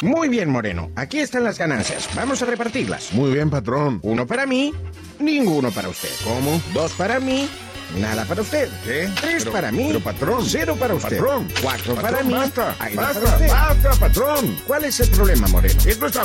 Muy bien, Moreno. Aquí están las ganancias. Vamos a repartirlas. Muy bien, patrón. 1 para mí, ninguno para usted. ¿Cómo? 2 para mí, nada para usted. ¿Qué? 3 para mí, Pero, patrón. 0 para usted. Patrón. 4 para Patrón, mí, basta. aire Basta, para usted. basta, patrón. ¿Cuál es el problema, Moreno? Es nuestra